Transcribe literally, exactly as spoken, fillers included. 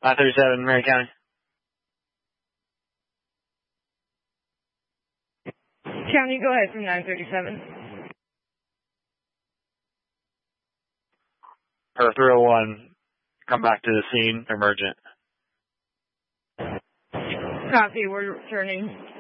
five thirty-seven, Mary County. County, go ahead from nine thirty-seven. Or three oh one, come back to the scene, emergent. Copy, we're returning.